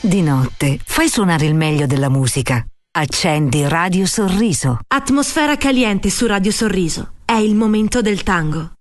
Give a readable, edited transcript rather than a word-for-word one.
Di notte fai suonare il meglio della musica. Accendi Radio Sorriso. Atmosfera caliente su Radio Sorriso. È il momento del tango.